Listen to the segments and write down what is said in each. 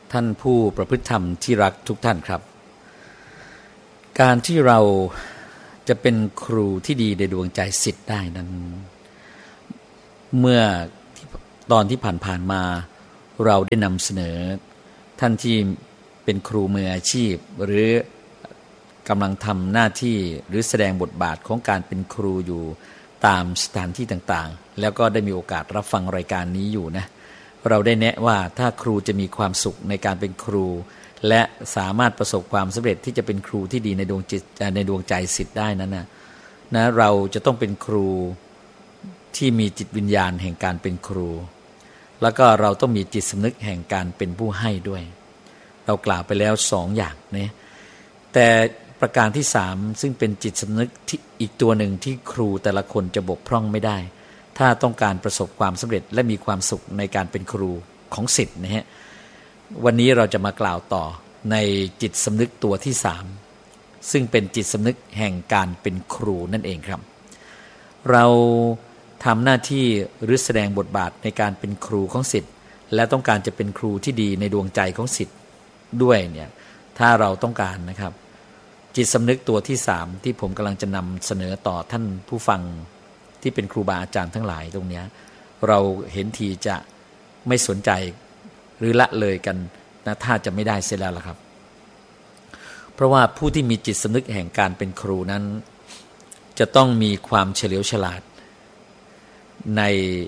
ท่านผู้ประพฤติธรรมที่รักทุกท่านครับการที่เราจะเป็นครูที่ดีในดวงใจศิษย์ได้นั้นเมื่อตอนที่ผ่านๆมาเราได้นำเสนอท่านที่เป็นครูมืออาชีพหรือกำลังทำหน้าที่หรือแสดงบทบาทของการเป็นครูอยู่ตามสถานที่ต่างๆแล้วก็ได้มีโอกาสรับฟังรายการนี้อยู่นะเราได้แนะว่าถ้าครูจะมีความสุขในการเป็นครูและสามารถประสบความสำเร็จที่จะเป็นครูที่ดีในดวงจิตในดวงใจศิษย์ได้นั้นนะเราจะต้องเป็นครูที่มีจิตวิญญาณแห่งการเป็นครูแล้วก็เราต้องมีจิตสำนึกแห่งการเป็นผู้ให้ด้วยเรากล่าวไปแล้ว2 อย่างนะแต่ประการที่3ซึ่งเป็นจิตสำนึกที่อีกตัวหนึ่งที่ครูแต่ละคนจะบกพร่องไม่ได้ถ้าต้องการประสบความสำเร็จและมีความสุขในการเป็นครูของศิษย์นะฮะวันนี้เราจะมากล่าวต่อในจิตสำนึกตัวที่3ซึ่งเป็นจิตสำนึกแห่งการเป็นครูนั่นเองครับเราทำหน้าที่หรือแสดงบทบาทในการเป็นครูของศิษย์และต้องการจะเป็นครูที่ดีในดวงใจของศิษย์ด้วยเนี่ยถ้าเราต้องการนะครับจิตสำนึกตัวที่3ที่ผมกำลังจะนำเสนอต่อท่านผู้ฟังที่เป็นครูบาอาจารย์ทั้งหลายตรงนี้เราเห็นทีจะไม่สนใจหรือละเลยกันนะถ้าจะไม่ได้เสียแล้วล่ะครับเพราะว่าผู้ที่มีจิตสำนึกแห่งการเป็นครูนั้นจะต้องมีความเฉลียวฉลาดใน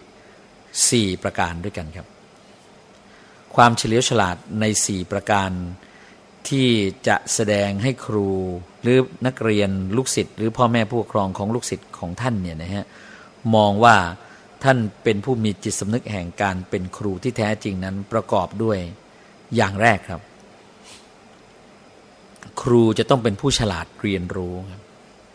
4ประการด้วยกันครับความเฉลียวฉลาดใน4ประการที่จะแสดงให้ครูหรือนักเรียนลูกศิษย์หรือพ่อแม่ผู้ปกครองของลูกศิษย์ของท่านเนี่ยนะฮะมองว่าท่านเป็นผู้มีจิตสำนึกแห่งการเป็นครูที่แท้จริงนั้นประกอบด้วยอย่างแรกครับครูจะต้องเป็นผู้ฉลาดเรียนรู้ครับ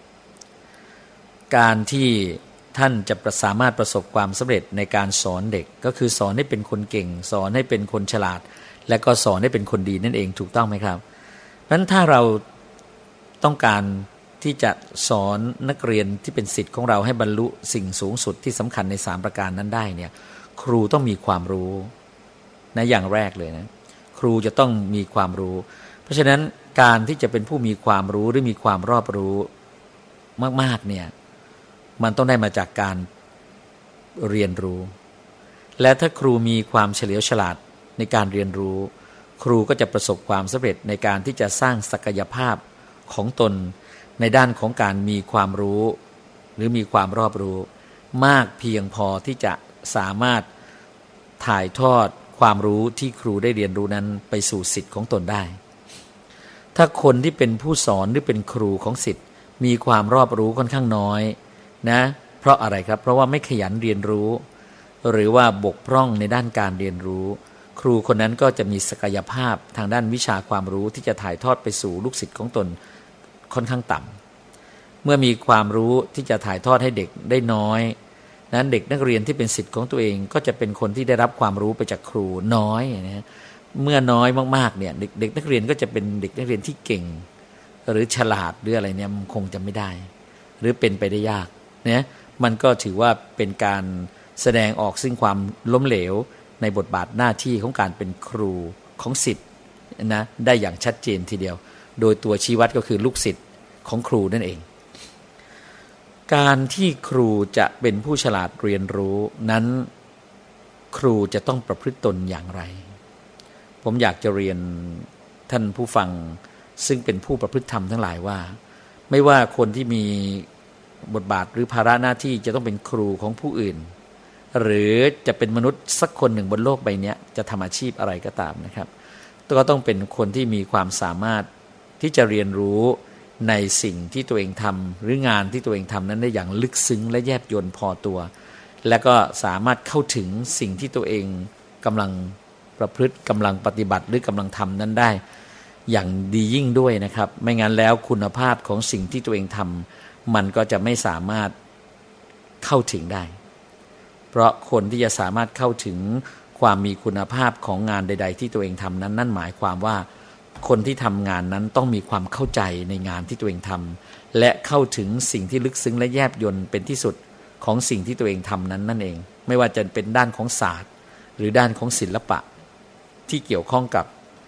การที่ท่านจะสามารถประสบความสำเร็จในการสอนเด็กก็คือสอนให้เป็นคนเก่งสอนให้เป็นคนฉลาดและก็สอนให้เป็นคนดีนั่นเองถูกต้องไหมครับงั้นถ้าเราต้องการที่จะสอนนักเรียนที่เป็นศิษย์ของเราให้บรรลุสิ่งสูงสุดที่สำคัญใน3ประการนั้นได้เนี่ยครูต้องมีความรู้นะอย่างแรกเลยนะครูจะต้องมีความรู้เพราะฉะนั้นการที่จะเป็นผู้มีความรู้หรือมีความรอบรู้มากๆเนี่ยมันต้องได้มาจากการเรียนรู้และถ้าครูมีความเฉลียวฉลาดในการเรียนรู้ครูก็จะประสบความสำเร็จในการที่จะสร้างศักยภาพของตนในด้านของการมีความรู้หรือมีความรอบรู้มากเพียงพอที่จะสามารถถ่ายทอดความรู้ที่ครูได้เรียนรู้นั้นไปสู่ศิษย์ของตนได้ถ้าคนที่เป็นผู้สอนหรือเป็นครูของศิษย์มีความรอบรู้ค่อนข้างน้อยนะเพราะอะไรครับเพราะว่าไม่ขยันเรียนรู้หรือว่าบกพร่องในด้านการเรียนรู้ครูคนนั้นก็จะมีศักยภาพทางด้านวิชาความรู้ที่จะถ่ายทอดไปสู่ลูกศิษย์ของตนค่อนข้างต่ำเมื่อมีความรู้ที่จะถ่ายทอดให้เด็กได้น้อยนั้นเด็กนักเรียนที่เป็นศิษย์ของตัวเองก็จะเป็นคนที่ได้รับความรู้ไปจากครูน้อยนะเมื่อน้อยมากๆเนี่ยเด็กนักเรียนก็จะเป็นเด็กนักเรียนที่เก่งหรือฉลาดหรืออะไรเนี่ยมันคงจะไม่ได้หรือเป็นไปได้ยากเนี่ยมันก็ถือว่าเป็นการแสดงออกซึ่งความล้มเหลวในบทบาทหน้าที่ของการเป็นครูของศิษย์นะได้อย่างชัดเจนทีเดียวโดยตัวชี้วัดก็คือลูกศิษย์ของครูนั่นเองการที่ครูจะเป็นผู้ฉลาดเรียนรู้นั้นครูจะต้องประพฤติตนอย่างไรผมอยากจะเรียนท่านผู้ฟังซึ่งเป็นผู้ประพฤติธรรมทั้งหลายว่าไม่ว่าคนที่มีบทบาทหรือภาระหน้าที่จะต้องเป็นครูของผู้อื่นหรือจะเป็นมนุษย์สักคนหนึ่งบนโลกใบนี้จะทำอาชีพอะไรก็ตามนะครับก็ต้องเป็นคนที่มีความสามารถที่จะเรียนรู้ในสิ่งที่ตัวเองทำหรืองานที่ตัวเองทำนั้นได้อย่างลึกซึ้งและแยบยลพอตัวและก็สามารถเข้าถึงสิ่งที่ตัวเองกำลังประพฤติกำลังปฏิบัติหรือกำลังทำนั้นได้อย่างดียิ่งด้วยนะครับไม่งั้นแล้วคุณภาพของสิ่งที่ตัวเองทำมันก็จะไม่สามารถเข้าถึงได้เพราะคนที่จะสามารถเข้าถึงความมีคุณภาพของงานใดๆที่ตัวเองทำนั้นนั่นหมายความว่าคนที่ทำงานนั้นต้องมีความเข้าใจในงานที่ตัวเองทำและเข้าถึงสิ่งที่ลึกซึ้งและแยบยลเป็นที่สุดของสิ่งที่ตัวเองทำนั้นนั่นเองไม่ว่าจะเป็นด้านของศาสตร์หรือด้านของศิลปะที่เกี่ยวข้องกับ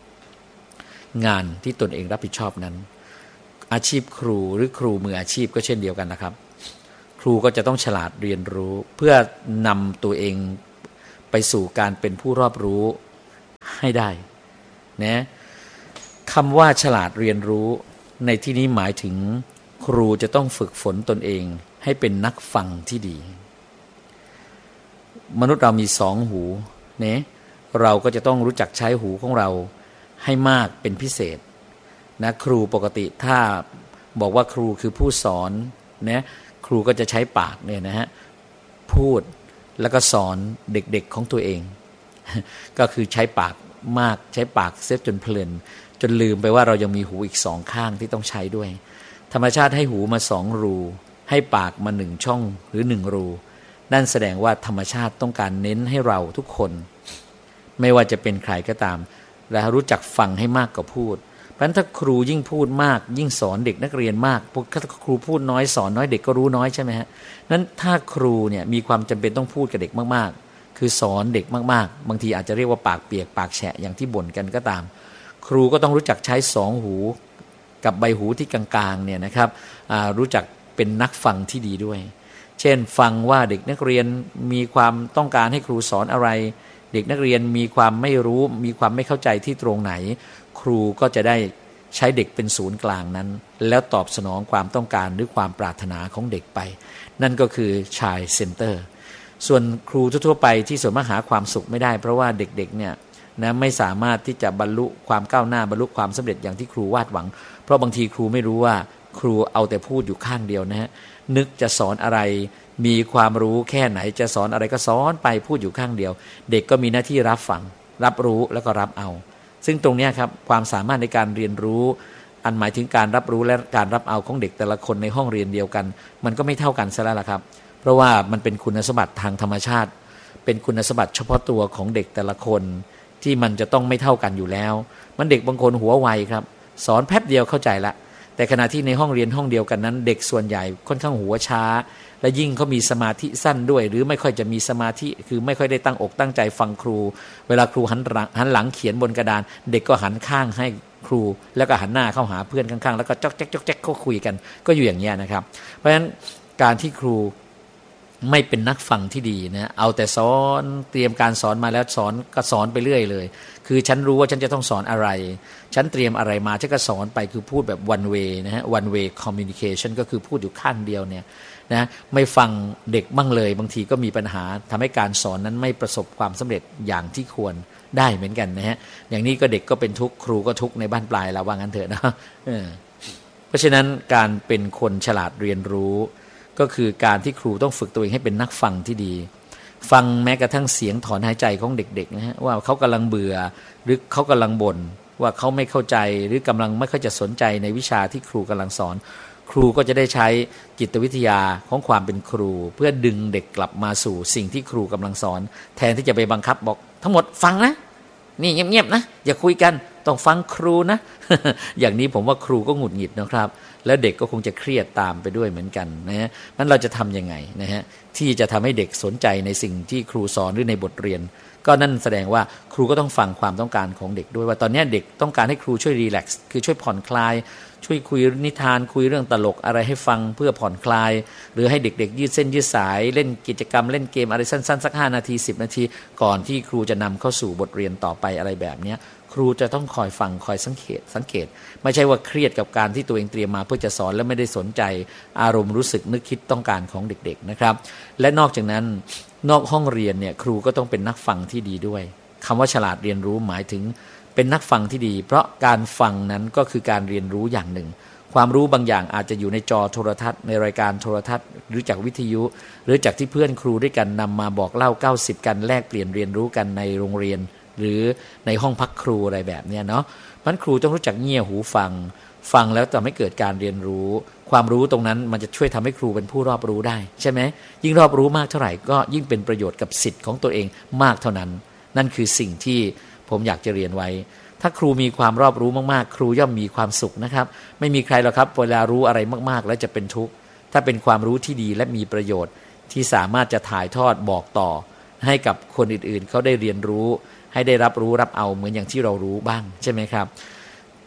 งานที่ตนเองรับผิดชอบนั้นอาชีพครูหรือครูมืออาชีพก็เช่นเดียวกันนะครับครูก็จะต้องฉลาดเรียนรู้เพื่อนำตัวเองไปสู่การเป็นผู้รอบรู้ให้ได้นะคำว่าฉลาดเรียนรู้ในที่นี้หมายถึงครูจะต้องฝึกฝนตนเองให้เป็นนักฟังที่ดีมนุษย์เรามีสองหูเนี่ยเราก็จะต้องรู้จักใช้หูของเราให้มากเป็นพิเศษนะครูปกติถ้าบอกว่าครูคือผู้สอนนะครูก็จะใช้ปากเนี่ยนะฮะพูดแล้วก็สอนเด็กๆของตัวเองก็คือใช้ปากมากใช้ปากเสียจนเพลินจนลืมไปว่าเรายังมีหูอีกสองข้างที่ต้องใช้ด้วยธรรมชาติให้หูมา2 รูให้ปากมา1 ช่องหรือ1 รูนั่นแสดงว่าธรรมชาติต้องการเน้นให้เราทุกคนไม่ว่าจะเป็นใครก็ตามและรู้จักฟังให้มากกว่าพูดเพราะฉะนั้นถ้าครูยิ่งพูดมากยิ่งสอนเด็กนักเรียนมากถ้าครูพูดน้อยสอนน้อยเด็กก็รู้น้อยใช่ไหมฮะนั้นถ้าครูเนี่ยมีความจำเป็นต้องพูดกับเด็กมากๆคือสอนเด็กมากๆบางทีอาจจะเรียกว่าปากเปียกปากแฉะอย่างที่บ่นกันก็ตามครูก็ต้องรู้จักใช้2 หูกับใบหูที่กลางๆเนี่ยนะครับรู้จักเป็นนักฟังที่ดีด้วยเช่นฟังว่าเด็กนักเรียนมีความต้องการให้ครูสอนอะไรเด็กนักเรียนมีความไม่รู้มีความไม่เข้าใจที่ตรงไหนครูก็จะได้ใช้เด็กเป็นศูนย์กลางนั้นแล้วตอบสนองความต้องการหรือความปรารถนาของเด็กไปนั่นก็คือ Child Center ส่วนครูทั่วๆไปที่ส่วนมากหาความสุขไม่ได้เพราะว่าเด็กๆเนี่ยนะไม่สามารถที่จะบรรลุความก้าวหน้าบรรลุความสำเร็จอย่างที่ครูวาดหวังเพราะบางทีครูไม่รู้ว่าครูเอาแต่พูดอยู่ข้างเดียวนะฮะนึกจะสอนอะไรมีความรู้แค่ไหนจะสอนอะไรก็สอนไปพูดอยู่ข้างเดียวเด็กก็มีหน้าที่รับฟังรับรู้แล้วก็รับเอาซึ่งตรงนี้ครับความสามารถในการเรียนรู้อันหมายถึงการรับรู้และการรับเอาของเด็กแต่ละคนในห้องเรียนเดียวกันมันก็ไม่เท่ากันซะแล้วล่ะครับเพราะว่ามันเป็นคุณสมบัติทางธรรมชาติเป็นคุณสมบัติเฉพาะตัวของเด็กแต่ละคนที่มันจะต้องไม่เท่ากันอยู่แล้วมันเด็กบางคนหัวไวครับสอนแป๊บเดียวเข้าใจละแต่ขณะที่ในห้องเรียนห้องเดียวกันนั้นเด็กส่วนใหญ่ค่อนข้างหัวช้าและยิ่งเขามีสมาธิสั้นด้วยหรือไม่ค่อยจะมีสมาธิคือไม่ค่อยได้ตั้งอกตั้งใจฟังครูเวลาครูหันหลังเขียนบนกระดานเด็กก็หันข้างให้ครูแล้วก็หันหน้าเข้าหาเพื่อนข้างๆแล้วก็จ๊อกแจ๊กจ๊อกแจ๊กก็คุยกันก็อยู่อย่างเงี้ยนะครับเพราะฉะนั้นการที่ครูไม่เป็นนักฟังที่ดีนะเอาแต่สอนเตรียมการสอนมาแล้วสอนก็สอนไปเรื่อยเลยคือฉันรู้ว่าฉันจะต้องสอนอะไรฉันเตรียมอะไรมาฉันก็สอนไปคือพูดแบบ one way นะฮะ one way communication ก็คือพูดอยู่ข้างเดียวเนี่ยนะไม่ฟังเด็กบ้างเลยบางทีก็มีปัญหาทำให้การสอนนั้นไม่ประสบความสำเร็จอย่างที่ควรได้เหมือนกันนะฮะอย่างนี้ก็เด็กก็เป็นทุกข์ครูก็ทุกข์ในบ้านปลายแล้วว่างั้นเถอะนะเพราะฉะนั้นการเป็นคนฉลาดเรียนรู้ก็คือการที่ครูต้องฝึกตัวเองให้เป็นนักฟังที่ดีฟังแม้กระทั่งเสียงถอนหายใจของเด็กๆนะฮะว่าเขากำลังเบื่อหรือเขากำลังบ่นว่าเขาไม่เข้าใจหรือกำลังไม่ค่อยจะสนใจในวิชาที่ครูกำลังสอนครูก็จะได้ใช้จิตวิทยาของความเป็นครูเพื่อดึงเด็กกลับมาสู่สิ่งที่ครูกำลังสอนแทนที่จะไปบังคับบอกทั้งหมดฟังนะนี่เงียบๆนะอย่าคุยกันต้องฟังครูนะ อย่างนี้ผมว่าครูก็หงุดหงิดนะครับแล้วเด็กก็คงจะเครียดตามไปด้วยเหมือนกันนะฮะนั้นเราจะทำยังไงนะฮะที่จะทำให้เด็กสนใจในสิ่งที่ครูสอนหรือในบทเรียนก็นั่นแสดงว่าครูก็ต้องฟังความต้องการของเด็กด้วยว่าตอนนี้เด็กต้องการให้ครูช่วยรีแลกซ์คือช่วยผ่อนคลายช่วยคุยนิทานคุยเรื่องตลกอะไรให้ฟังเพื่อผ่อนคลายหรือให้เด็กๆยืดเส้นยืดสายเล่นกิจกรรมเล่นเกมอะไรสั้นๆสัก5 นาที10 นาทีก่อนที่ครูจะนำเข้าสู่บทเรียนต่อไปอะไรแบบนี้ครูจะต้องคอยฟังคอยสังเกตไม่ใช่ว่าเครียดกับการที่ตัวเองเตรียมมาเพื่อจะสอนแล้วไม่ได้สนใจอารมณ์รู้สึกนึกคิดต้องการของเด็กๆนะครับและนอกจากนั้นนอกห้องเรียนเนี่ยครูก็ต้องเป็นนักฟังที่ดีด้วยคำว่าฉลาดเรียนรู้หมายถึงเป็นนักฟังที่ดีเพราะการฟังนั้นก็คือการเรียนรู้อย่างหนึ่งความรู้บางอย่างอาจจะอยู่ในจอโทรทัศน์ในรายการโทรทัศน์หรือจากวิทยุหรือจากที่เพื่อนครูด้วยกันนำมาบอกเล่า90กันแลกเปลี่ยนเรียนรู้กันในโรงเรียนหรือในห้องพักครูอะไรแบบนี้เนาะเพราะฉะนั้นครูต้องรู้จักเงี่ยหูฟังแล้วทำให้เกิดการเรียนรู้ความรู้ตรงนั้นมันจะช่วยทำให้ครูเป็นผู้รอบรู้ได้ใช่ไหมยิ่งรอบรู้มากเท่าไหร่ก็ยิ่งเป็นประโยชน์กับสิทธิ์ของตัวเองมากเท่านั้นนั่นคือสิ่งที่ผมอยากจะเรียนไว้ถ้าครูมีความรอบรู้มากๆครูย่อมมีความสุขนะครับไม่มีใครหรอกครับเวลารู้อะไรมากๆแล้วจะเป็นทุกข์ถ้าเป็นความรู้ที่ดีและมีประโยชน์ที่สามารถจะถ่ายทอดบอกต่อให้กับคนอื่นๆเขาได้เรียนรู้ให้ได้รับรู้รับเอาเหมือนอย่างที่เรารู้บ้างใช่ไหมครับ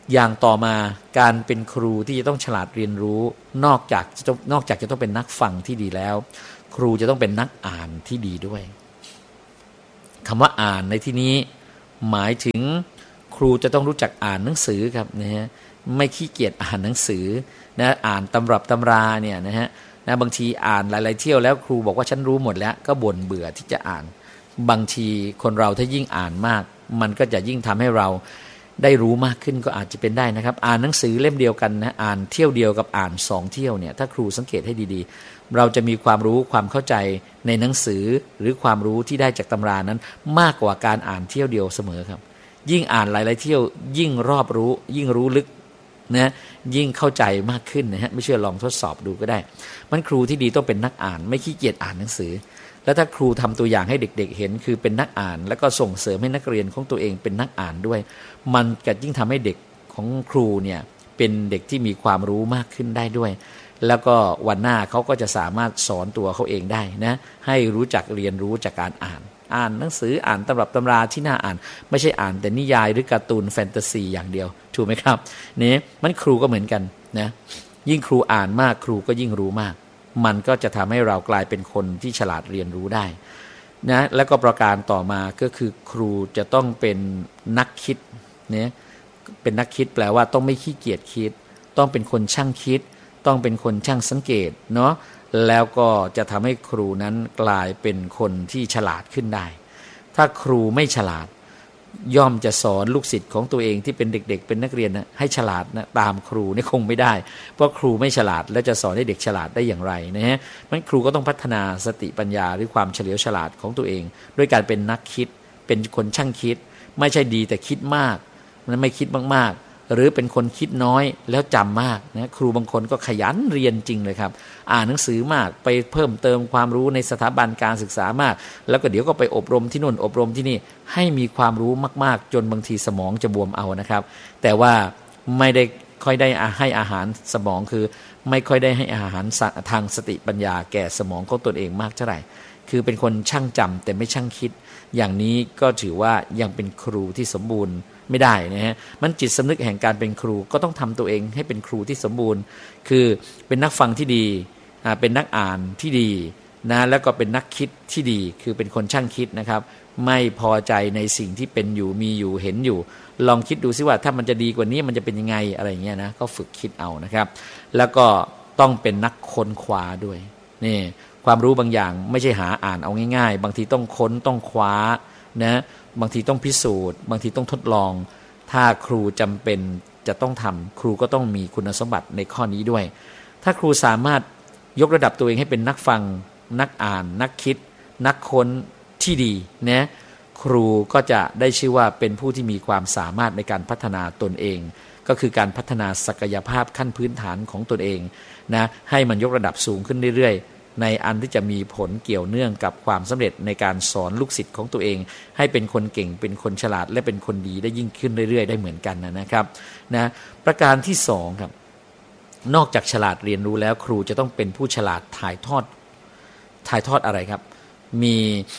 อย่างต่อมาการเป็นครูที่จะต้องฉลาดเรียนรู้นอกจากจะต้องเป็นนักฟังที่ดีแล้วครูจะต้องเป็นนักอ่านที่ดีด้วยคำว่าอ่านในที่นี้หมายถึงครูจะต้องรู้จักอ่านหนังสือครับนะฮะไม่ขี้เกียจอ่านหนังสือนะอ่านตำรับตำราเนี่ยนะฮะนะบางทีอ่านหลายๆเที่ยวแล้วครูบอกว่าฉันรู้หมดแล้วก็บ่นเบื่อที่จะอ่านบางทีคนเราถ้ายิ่งอ่านมากมันก็จะยิ่งทำให้เราได้รู้มากขึ้นก็อาจจะเป็นได้นะครับอ่านหนังสือเล่มเดียวกันนะอ่านเที่ยวเดียวกับอ่าน2เที่ยวเนี่ยถ้าครูสังเกตให้ดีๆเราจะมีความรู้ความเข้าใจในหนังสือหรือความรู้ที่ได้จากตำรานั้นมากกว่าการอ่านเที่ยวเดียวเสมอครับยิ่งอ่านหลายๆเที่ยวยิ่งรอบรู้ยิ่งรู้ลึกนะยิ่งเข้าใจมากขึ้นนะฮะไม่เชื่อลองทดสอบดูก็ได้มันครูที่ดีต้องเป็นนักอ่านไม่ขี้เกียจอ่านหนังสือแล้วถ้าครูทำตัวอย่างให้เด็กๆเห็นคือเป็นนักอ่านแล้วก็ส่งเสริมให้นักเรียนของตัวเองเป็นนักอ่านด้วยมันก็ยิ่งทำให้เด็กของครูเนี่ยเป็นเด็กที่มีความรู้มากขึ้นได้ด้วยแล้วก็วันหน้าเขาก็จะสามารถสอนตัวเขาเองได้นะให้รู้จักเรียนรู้จากการอ่านหนังสืออ่านตำรับตำราที่น่าอ่านไม่ใช่อ่านแต่นิยายหรือการ์ตูนแฟนตาซีอย่างเดียวถูกไหมครับนี่มันครูก็เหมือนกันนะยิ่งครูอ่านมากครูก็ยิ่งรู้มากมันก็จะทำให้เรากลายเป็นคนที่ฉลาดเรียนรู้ได้นะแล้วก็ประการต่อมาก็คือครูจะต้องเป็นนักคิดเนี่ยเป็นนักคิดแปลว่าต้องไม่ขี้เกียจคิดต้องเป็นคนช่างคิดต้องเป็นคนช่างสังเกตเนาะแล้วก็จะทำให้ครูนั้นกลายเป็นคนที่ฉลาดขึ้นได้ถ้าครูไม่ฉลาดย่อมจะสอนลูกศิษย์ของตัวเองที่เป็นเด็กๆเป็นนักเรียนนะให้ฉลาดนะตามครูนี่คงไม่ได้เพราะครูไม่ฉลาดแล้วจะสอนให้เด็กฉลาดได้อย่างไรนะฮะมันครูก็ต้องพัฒนาสติปัญญาหรือความเฉลียวฉลาดของตัวเองด้วยการเป็นนักคิดเป็นคนช่างคิดไม่ใช่ดีแต่คิดมากมันไม่คิดมากๆหรือเป็นคนคิดน้อยแล้วจำมากนะครูบางคนก็ขยันเรียนจริงเลยครับอ่านหนังสือมากไปเพิ่มเติมความรู้ในสถาบันการศึกษามากแล้วก็เดี๋ยวก็ไปอบรมที่นู่นอบรมที่นี่ให้มีความรู้มากๆจนบางทีสมองจะบวมเอานะครับแต่ว่าไม่ได้ค่อยได้ให้อาหารสมองคือไม่ค่อยได้ให้อาหารทางสติปัญญาแก่สมองของตนเองมากเท่าไหร่คือเป็นคนช่างจำแต่ไม่ช่างคิดอย่างนี้ก็ถือว่ายังเป็นครูที่สมบูรณ์ไม่ได้นะฮะมันจิตสำนึกแห่งการเป็นครูก็ต้องทำตัวเองให้เป็นครูที่สมบูรณ์คือเป็นนักฟังที่ดีเป็นนักอ่านที่ดีนะแล้วก็เป็นนักคิดที่ดีคือเป็นคนช่างคิดนะครับไม่พอใจในสิ่งที่เป็นอยู่มีอยู่เห็นอยู่ลองคิดดูซิว่าถ้ามันจะดีกว่านี้มันจะเป็นยังไงอะไรเงี้ยนะก็ฝึกคิดเอานะครับแล้วก็ต้องเป็นนักค้นคว้าด้วยนี่ความรู้บางอย่างไม่ใช่หาอ่านเอาง่ายๆบางทีต้องค้นต้องคว้านะบางทีต้องพิสูจน์บางทีต้องทดลองถ้าครูจำเป็นจะต้องทำครูก็ต้องมีคุณสมบัติในข้อนี้ด้วยถ้าครูสามารถยกระดับตัวเองให้เป็นนักฟังนักอ่านนักคิดนักค้นที่ดีนะครูก็จะได้ชื่อว่าเป็นผู้ที่มีความสามารถในการพัฒนาตนเองก็คือการพัฒนาศักยภาพขั้นพื้นฐานของตนเองนะให้มันยกระดับสูงขึ้นเรื่อยๆในอันที่จะมีผลเกี่ยวเนื่องกับความสำเร็จในการสอนลูกศิษย์ของตัวเองให้เป็นคนเก่งเป็นคนฉลาดและเป็นคนดีได้ยิ่งขึ้นเรื่อยๆได้เหมือนกันนะครับนะประการที่2ครับนอกจากฉลาดเรียนรู้แล้วครูจะต้องเป็นผู้ฉลาดถ่ายทอดอะไรครับมี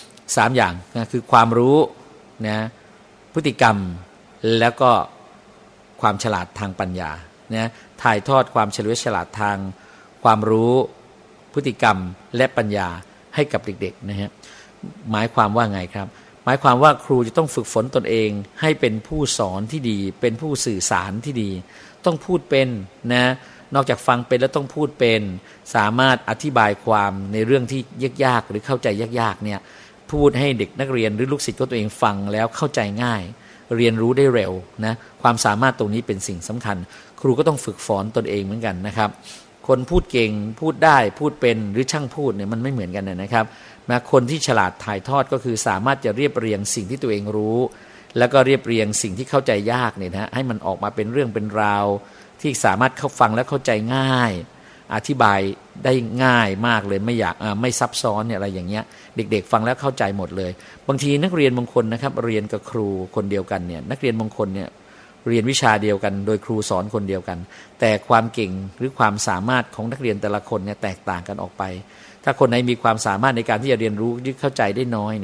3อย่างนะคือความรู้นะพฤติกรรมแล้วก็ความฉลาดทางปัญญานะถ่ายทอดความเฉลียวฉลาดทางความรู้พฤติกรรมและปัญญาให้กับเด็กๆนะฮะหมายความว่าไงครับหมายความว่าครูจะต้องฝึกฝนตนเองให้เป็นผู้สอนที่ดีเป็นผู้สื่อสารที่ดีต้องพูดเป็นนะนอกจากฟังเป็นแล้วต้องพูดเป็นสามารถอธิบายความในเรื่องที่ยากๆหรือเข้าใจยากๆเนี่ยพูดให้เด็กนักเรียนหรือลูกศิษย์ของตัวเองฟังแล้วเข้าใจง่ายเรียนรู้ได้เร็วนะความสามารถตรงนี้เป็นสิ่งสำคัญครูก็ต้องฝึกฝนตนเองเหมือนกันนะครับคนพูดเก่งพูดได้พูดเป็นหรือช่างพูดเนี่ยมันไม่เหมือนกันนะครับนะคนที่ฉลาดถ่ายทอดก็คือสามารถจะเรียบเรียงสิ่งที่ตัวเองรู้แล้วก็เรียบเรียงสิ่งที่เข้าใจยากเนี่ยนะให้มันออกมาเป็นเรื่องเป็นราวที่สามารถเข้าฟังและเข้าใจง่ายอธิบายได้ง่ายมากเลยไม่ซับซ้อนเนี่ยอะไรอย่างเงี้ยเด็กๆฟังแล้วเข้าใจหมดเลยบางทีนักเรียนบางคนนะครับเรียนกับครูคนเดียวกันเนี่ยนักเรียนบางคนเนี่ยเรียนวิชาเดียวกันโดยครูสอนคนเดียวกันแต่ความเก่งหรือความสามารถของนักเรียนแต่ละคนเนี่ยแตกต่างกันออกไปถ้าคนไหนมีความสามารถในการที่จะเรียนรู้หรือเข้าใจได้น้อยเนี่ย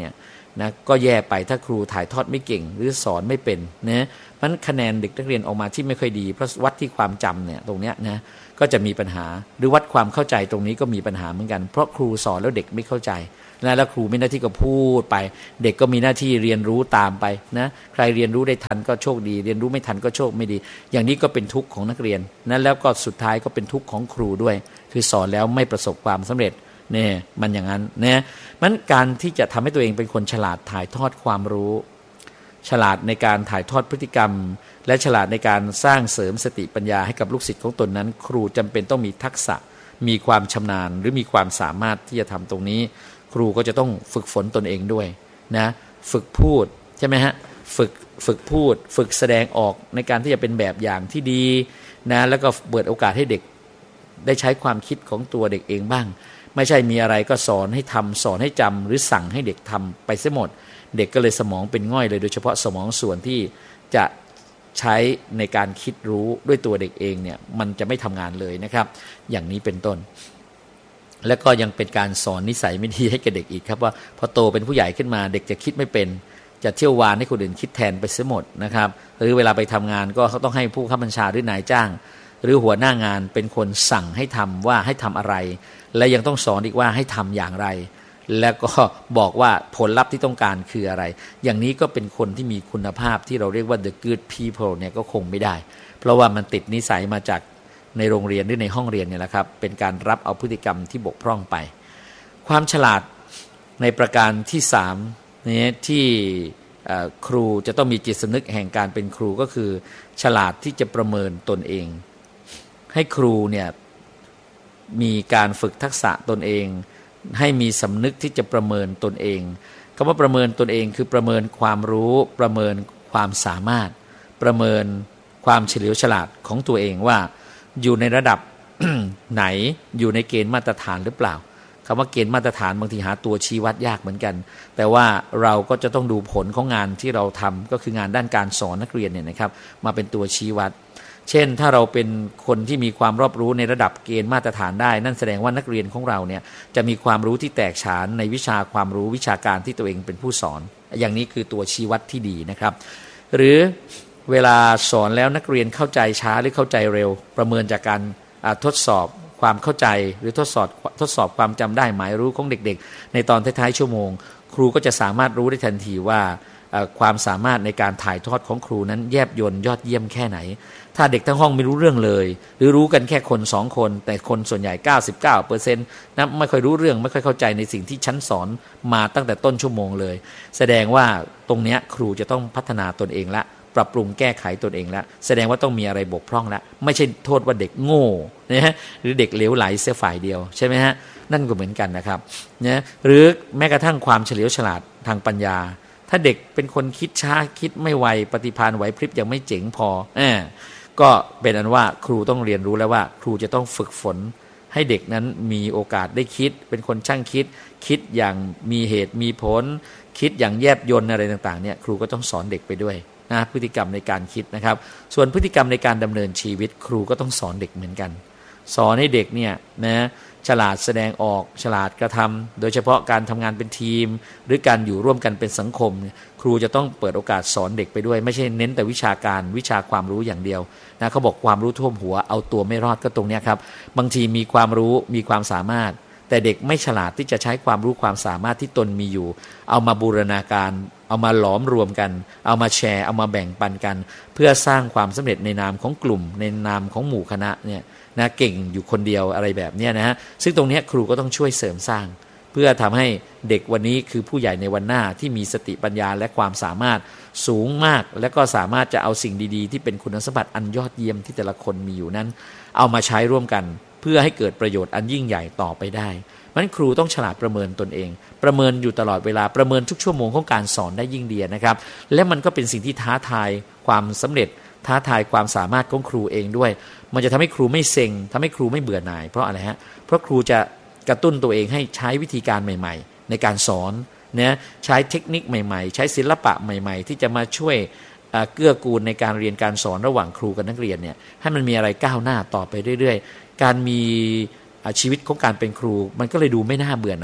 นะก็แย่ไปถ้าครูถ่ายทอดไม่เก่งหรือสอนไม่เป็นนะมันคะแนนเด็กนักเรียนออกมาที่ไม่ค่อยดีเพราะวัดที่ความจำเนี่ยตรงเนี้ยนะก็จะมีปัญหาหรือวัดความเข้าใจตรงนี้ก็มีปัญหาเหมือนกันเพราะครูสอนแล้วเด็กไม่เข้าใจแล้วครูมีหน้าที่ก็พูดไปเด็กก็มีหน้าที่เรียนรู้ตามไปนะใครเรียนรู้ได้ทันก็โชคดีเรียนรู้ไม่ทันก็โชคไม่ดีอย่างนี้ก็เป็นทุกข์ของนักเรียนนะแล้วก็สุดท้ายก็เป็นทุกข์ของครูด้วยคือสอนแล้วไม่ประสบความสำเร็จเนี่ยมันอย่างนั้นนะมันการที่จะทำให้ตัวเองเป็นคนฉลาดถ่ายทอดความรู้ฉลาดในการถ่ายทอดพฤติกรรมและฉลาดในการสร้างเสริมสติปัญญาให้กับลูกศิษย์ของตนนั้นครูจำเป็นต้องมีทักษะมีความชำนาญหรือมีความสามารถที่จะทำตรงนี้ครูก็จะต้องฝึกฝนตนเองด้วยนะฝึกพูดใช่ไหมฮะฝึกพูดฝึกแสดงออกในการที่จะเป็นแบบอย่างที่ดีนะแล้วก็เปิดโอกาสให้เด็กได้ใช้ความคิดของตัวเด็กเองบ้างไม่ใช่มีอะไรก็สอนให้ทำสอนให้จำหรือสั่งให้เด็กทำไปเสียหมดเด็กก็เลยสมองเป็นง่อยเลยโดยเฉพาะสมองส่วนที่จะใช้ในการคิดรู้ด้วยตัวเด็กเองเนี่ยมันจะไม่ทำงานเลยนะครับอย่างนี้เป็นต้นแล้วก็ยังเป็นการสอนนิสัยไม่ดีให้แก่เด็กอีกครับว่าพอโตเป็นผู้ใหญ่ขึ้นมาเด็กจะคิดไม่เป็นจะเที่ยววานให้คนอื่นคิดแทนไปเสียหมดนะครับหรือเวลาไปทำงานก็เขาต้องให้ผู้ข้าบัญชาหรือนายจ้างหรือหัวหน้างานเป็นคนสั่งให้ทำว่าให้ทำอะไรและยังต้องสอนอีกว่าให้ทำอย่างไรแล้วก็บอกว่าผลลัพธ์ที่ต้องการคืออะไรอย่างนี้ก็เป็นคนที่มีคุณภาพที่เราเรียกว่า the good people เนี่ยก็คงไม่ได้เพราะว่ามันติดนิสัยมาจากในโรงเรียนหรือในห้องเรียนเนี่ยแหละครับเป็นการรับเอาพฤติกรรมที่บกพร่องไปความฉลาดในประการที่3นี้ที่ครูจะต้องมีจิตสำนึกแห่งการเป็นครูก็คือฉลาดที่จะประเมินตนเองให้ครูเนี่ยมีการฝึกทักษะตนเองให้มีสำนึกที่จะประเมินตนเองคำว่าประเมินตนเองคือประเมินความรู้ประเมินความสามารถประเมินความเฉลียวฉลาดของตัวเองว่าอยู่ในระดับ ไหนอยู่ในเกณฑ์มาตรฐานหรือเปล่าคำว่าเกณฑ์มาตรฐานบางทีหาตัวชี้วัดยากเหมือนกันแต่ว่าเราก็จะต้องดูผลของงานที่เราทำก็คืองานด้านการสอนนักเรียนเนี่ยนะครับมาเป็นตัวชี้วัดเช่นถ้าเราเป็นคนที่มีความรอบรู้ในระดับเกณฑ์มาตรฐานได้นั่นแสดงว่านักเรียนของเราเนี่ยจะมีความรู้ที่แตกฉานในวิชาความรู้วิชาการที่ตัวเองเป็นผู้สอนอย่างนี้คือตัวชี้วัดที่ดีนะครับหรือเวลาสอนแล้วนักเรียนเข้าใจช้าหรือเข้าใจเร็วประเมินจากการทดสอบความเข้าใจหรือทดสอบความจำได้หมายรู้ของเด็กๆในตอนท้ายๆชั่วโมงครูก็จะสามารถรู้ได้ทันทีว่าความสามารถในการถ่ายทอดของครูนั้นแยบยลยอดเยี่ยมแค่ไหนถ้าเด็กทั้งห้องไม่รู้เรื่องเลยหรือรู้กันแค่คน2คนแต่คนส่วนใหญ่ 99% นะไม่ค่อยรู้เรื่องไม่ค่อยเข้าใจในสิ่งที่ชั้นสอนมาตั้งแต่ต้นชั่วโมงเลยแสดงว่าตรงเนี้ยครูจะต้องพัฒนาตนเองละปรับปรุงแก้ไขตนเองแล้วแสดงว่าต้องมีอะไรบกพร่องแล้วไม่ใช่โทษว่าเด็กโง่นะฮะหรือเด็กเหลวไหลเสียฝ่ายเดียวใช่ไหมฮะนั่นก็เหมือนกันนะครับนะหรือแม้กระทั่งความเฉลียวฉลาดทางปัญญาถ้าเด็กเป็นคนคิดช้าคิดไม่ไวปฏิภาณไหวพริบยังไม่เจ๋งพอก็เป็นอันว่าครูต้องเรียนรู้แล้วว่าครูจะต้องฝึกฝนให้เด็กนั้นมีโอกาสได้คิดเป็นคนช่างคิดอย่างมีเหตุมีผลคิดอย่างแยบยลอะไรต่างๆเนี่ยครูก็ต้องสอนเด็กไปด้วยนะพฤติกรรมในการคิดนะครับส่วนพฤติกรรมในการดำเนินชีวิตครูก็ต้องสอนเด็กเหมือนกันสอนให้เด็กเนี่ยนะฉลาดแสดงออกฉลาดกระทำโดยเฉพาะการทำงานเป็นทีมหรือการอยู่ร่วมกันเป็นสังคมครูจะต้องเปิดโอกาสสอนเด็กไปด้วยไม่ใช่เน้นแต่วิชาการวิชาความรู้อย่างเดียวนะเขาบอกความรู้ท่วมหัวเอาตัวไม่รอดก็ตรงนี้ครับบางทีมีความรู้มีความสามารถแต่เด็กไม่ฉลาดที่จะใช้ความรู้ความสามารถที่ตนมีอยู่เอามาบูรณาการเอามาหลอมรวมกันเอามาแชร์เอามาแบ่งปันกันเพื่อสร้างความสำเร็จในนามของกลุ่มในนามของหมู่คณะเนี่ยนะเก่งอยู่คนเดียวอะไรแบบนี้นะฮะซึ่งตรงนี้ครูก็ต้องช่วยเสริมสร้างเพื่อทำให้เด็กวันนี้คือผู้ใหญ่ในวันหน้าที่มีสติปัญญาและความสามารถสูงมากและก็สามารถจะเอาสิ่งดีๆที่เป็นคุณสมบัติอันยอดเยี่ยมที่แต่ละคนมีอยู่นั้นเอามาใช้ร่วมกันเพื่อให้เกิดประโยชน์อันยิ่งใหญ่ต่อไปได้เพราะฉะนั้นครูต้องฉลาดประเมินตนเองประเมินอยู่ตลอดเวลาประเมินทุกชั่วโมงของการสอนได้ยิ่งดีนะครับและมันก็เป็นสิ่งที่ท้าทายความสำเร็จท้าทายความสามารถของครูเองด้วยมันจะทำให้ครูไม่เซ็งทำให้ครูไม่เบื่อหน่ายเพราะอะไรฮะเพราะครูจะกระตุ้นตัวเองให้ใช้วิธีการใหม่ๆในการสอนนะใช้เทคนิคใหม่ๆใช้ศิลปะใหม่ๆที่จะมาช่วยเกื้อกูลในการเรียนการสอนระหว่างครูกับนักเรียนเนี่ยให้มันมีอะไรก้าวหน้าต่อไปเรื่อยๆการมีชีวิตของการเป็นครูมันก็เลยดูไม่น่าเบื่อหน่าย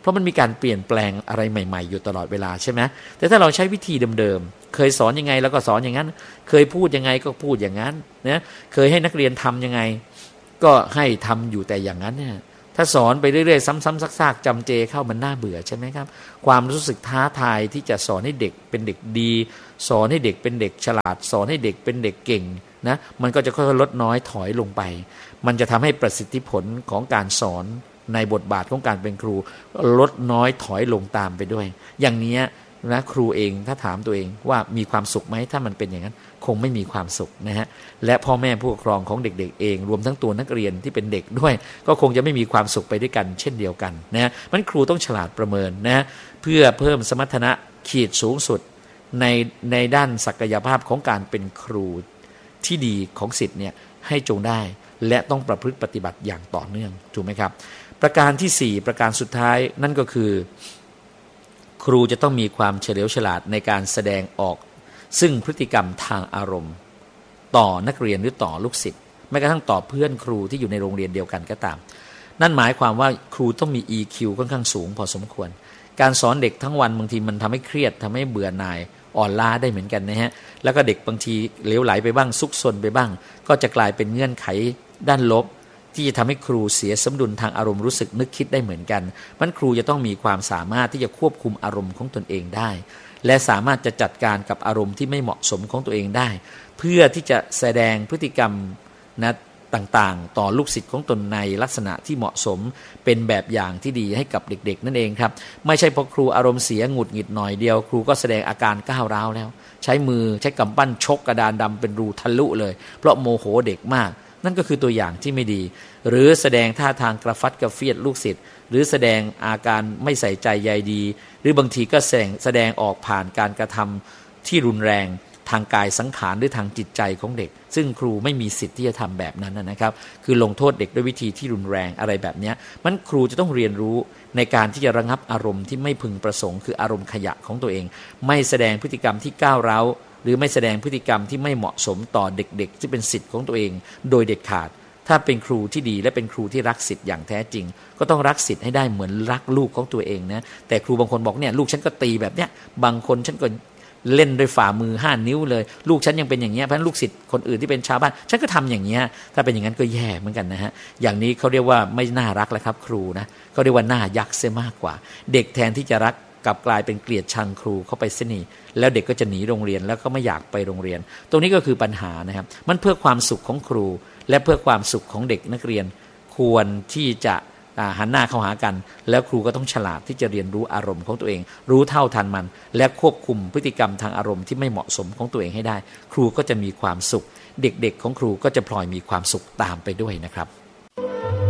เพราะมันมีการเปลี่ยนแปลงอะไรใหม่ๆอยู่ตลอดเวลาใช่ไหมแต่ถ้าเราใช้วิธีเดิมๆเคยสอนยังไงแล้วก็สอนอย่างนั้นเคยพูดยังไงก็พูดอย่างนั้นนะเคยให้นักเรียนทำยังไงก็ให้ทำอยู่แต่อย่างนั้นเนี่ยถ้าสอนไปเรื่อยๆซ้ำๆซากๆจำเจเข้ามันน่าเบื่อใช่ไหมครับความรู้สึกท้าทายที่จะสอนให้เด็กเป็นเด็กดีสอนให้เด็กเป็นเด็กฉลาดสอนให้เด็กเป็นเด็กเก่งนะมันก็จะค่อยๆลดน้อยถอยลงไปมันจะทำให้ประสิทธิผลของการสอนในบทบาทของการเป็นครูลดน้อยถอยลงตามไปด้วยอย่างนี้นะครูเองถ้าถามตัวเองว่ามีความสุขไหมถ้ามันเป็นอย่างนั้นคงไม่มีความสุขนะฮะและพ่อแม่ผู้ปกครองของเด็กๆเองรวมทั้งตัวนักเรียนที่เป็นเด็กด้วยก็คงจะไม่มีความสุขไปด้วยกันเช่นเดียวกันนะฮะมันครูต้องฉลาดประเมินนะเพื่อเพิ่มสมรรถนะขีดสูงสุดในด้านศักยภาพของการเป็นครูที่ดีของศิษย์เนี่ยให้จงได้และต้องประพฤติปฏิบัติอย่างต่อเนื่องถูกไหมครับประการที่4ประการสุดท้ายนั่นก็คือครูจะต้องมีความเฉลียวฉลาดในการแสดงออกซึ่งพฤติกรรมทางอารมณ์ต่อนักเรียนหรือต่อลูกศิษย์แม้กระทั่งต่อเพื่อนครูที่อยู่ในโรงเรียนเดียวกันก็ตามนั่นหมายความว่าครูต้องมี EQ ค่อนข้างสูงพอสมควรการสอนเด็กทั้งวันบางทีมันทำให้เครียดทำให้เบื่อหน่ายอ่อนล้าได้เหมือนกันนะฮะแล้วก็เด็กบางทีเหลวไหลไปบ้างซุกซนไปบ้างก็จะกลายเป็นเงื่อนไขด้านลบที่จะทำให้ครูเสียสมดุลทางอารมณ์รู้สึกนึกคิดได้เหมือนกันมันครูจะต้องมีความสามารถที่จะควบคุมอารมณ์ของตนเองได้และสามารถจะจัดการกับอารมณ์ที่ไม่เหมาะสมของตัวเองได้เพื่อที่จะแสดงพฤติกรรมนะต่างๆต่อลูกศิษย์ของตนในลักษณะที่เหมาะสมเป็นแบบอย่างที่ดีให้กับเด็กๆนั่นเองครับไม่ใช่พอครูอารมณ์เสียหงุดหงิดหน่อยเดียวครูก็แสดงอาการก้าวร้าวแล้วใช้มือใช้กำปั้นชกกระดานดำเป็นรูทะลุเลยเพราะโมโหเด็กมากนั่นก็คือตัวอย่างที่ไม่ดีหรือแสดงท่าทางกระฟัดกระเฟียดลูกศิษย์หรือแสดงอาการไม่ใส่ใจใยดีหรือบางทีก็แสดงออกผ่านการกระทำที่รุนแรงทางกายสังขารหรือทางจิตใจของเด็กซึ่งครูไม่มีสิทธิ์ที่จะทำแบบนั้นนะครับคือลงโทษเด็กด้วยวิธีที่รุนแรงอะไรแบบนี้มันครูจะต้องเรียนรู้ในการที่จะระงับอารมณ์ที่ไม่พึงประสงค์คืออารมณ์ขยะของตัวเองไม่แสดงพฤติกรรมที่ก้าวร้าวหรือไม่แสดงพฤติกรรมที่ไม่เหมาะสมต่อเด็กๆที่เป็นศิษย์ของตัวเองโดยเด็ดขาดถ้าเป็นครูที่ดีและเป็นครูที่รักศิษย์อย่างแท้จริงก็ต้องรักศิษย์ให้ได้เหมือนรักลูกของตัวเองนะแต่ครูบางคนบอกเนี่ยลูกฉันก็ตีแบบเนี้ยบางคนฉันก็เล่นด้วยฝ่ามือ5 นิ้วเลยลูกฉันยังเป็นอย่างเงี้ยเพราะฉะนั้นลูกศิษย์คนอื่นที่เป็นชาวบ้านฉันก็ทำอย่างเงี้ยถ้าเป็นอย่างนั้นก็แย่เหมือนกันนะฮะอย่างนี้เขาเรียกว่าไม่น่ารักแล้วครับครูนะเขาเรียกว่าน่ายักษ์เสียมากกว่าเด็กแทนที่จะรักกลับกลายเป็นเกลียดชังครูเข้าไปเสียนี่แล้วเด็กก็จะหนีโรงเรียนแล้วก็ไม่อยากไปโรงเรียนตรงนี้ก็คือปัญหานะครับมันเพื่อความสุขของครูและเพื่อความสุขของเด็กนักเรียนควรที่จะหันหน้าเข้าหากันแล้วครูก็ต้องฉลาดที่จะเรียนรู้อารมณ์ของตัวเองรู้เท่าทันมันและควบคุมพฤติกรรมทางอารมณ์ที่ไม่เหมาะสมของตัวเองให้ได้ครูก็จะมีความสุขเด็กๆของครูก็จะพลอยมีความสุขตามไปด้วยนะครับ